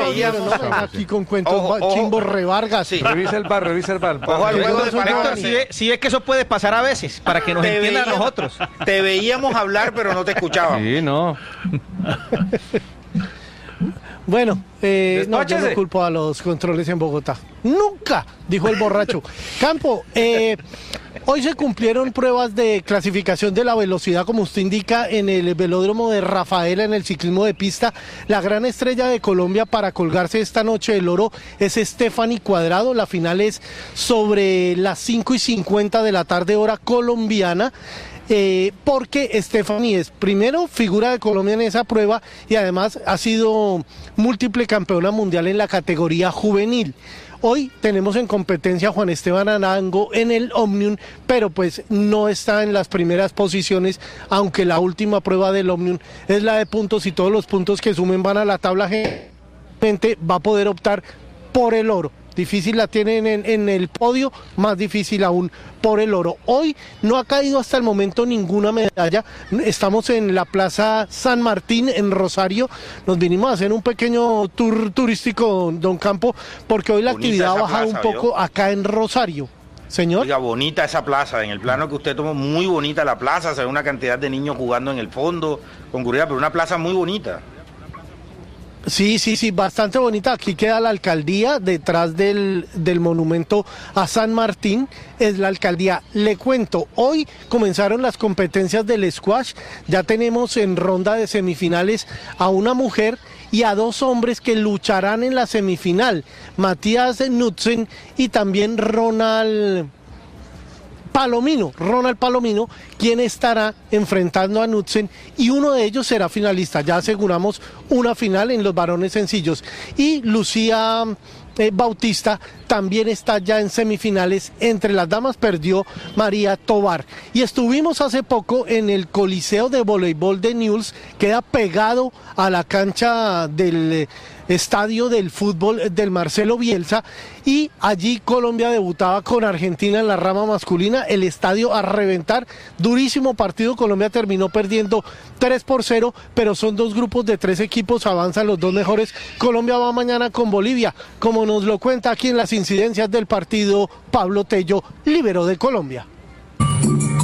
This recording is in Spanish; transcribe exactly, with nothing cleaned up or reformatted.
veíamos... No, aquí con cuentos Ojo, ojo. chimbos revargas. Sí. Revisa el bar, revisa el bar. Ojo al juego de Si palabras. es, si es que eso puede pasar a veces, para que nos Te entiendan a veíamos- nosotros. Te veíamos hablar, pero no te escuchábamos. Sí, no. Bueno, eh, no, yo Despáchese. no culpo a los controles en Bogotá. Nunca, dijo el borracho. Campo, eh, hoy se cumplieron pruebas de clasificación de la velocidad, como usted indica, en el velódromo de Rafaela, en el ciclismo de pista. La gran estrella de Colombia para colgarse esta noche del oro es Stephanie Cuadrado. La final es sobre las cinco y cincuenta de la tarde, hora colombiana. Eh, porque Stephanie es primero figura de Colombia en esa prueba y además ha sido múltiple campeona mundial en la categoría juvenil. Hoy tenemos en competencia a Juan Esteban Arango en el Omnium, pero pues no está en las primeras posiciones, aunque la última prueba del Omnium es la de puntos y todos los puntos que sumen van a la tabla gente va a poder optar por el oro. Difícil la tienen en, en el podio, más difícil aún por el oro. Hoy no ha caído hasta el momento ninguna medalla. Estamos en la Plaza San Martín, en Rosario. Nos vinimos a hacer un pequeño tour turístico, don Campo, porque hoy la Bonita actividad ha esa bajado plaza, un poco ¿vio? acá en Rosario. Señor. Oiga, bonita esa plaza, en el plano que usted tomó, muy bonita la plaza, se ve una cantidad de niños jugando en el fondo, con curiosidad, pero una plaza muy bonita. Sí, sí, sí, bastante bonita. Aquí queda la alcaldía, detrás del, del monumento a San Martín, es la alcaldía. Le cuento, hoy comenzaron las competencias del squash, ya tenemos en ronda de semifinales a una mujer y a dos hombres que lucharán en la semifinal, Matías Knudsen y también Ronald Palomino, Ronald Palomino, quien estará enfrentando a Knudsen y uno de ellos será finalista. Ya aseguramos una final en los varones sencillos. Y Lucía eh, Bautista también está ya en semifinales. Entre las damas perdió María Tobar. Y estuvimos hace poco en el Coliseo de Voleibol de Newell's, queda pegado a la cancha del eh, estadio del fútbol del Marcelo Bielsa, y allí Colombia debutaba con Argentina en la rama masculina, el estadio a reventar, durísimo partido. Colombia terminó perdiendo tres por cero, pero son dos grupos de tres equipos, avanzan los dos mejores. Colombia va mañana con Bolivia, como nos lo cuenta aquí en las incidencias del partido Pablo Tello, líbero de Colombia.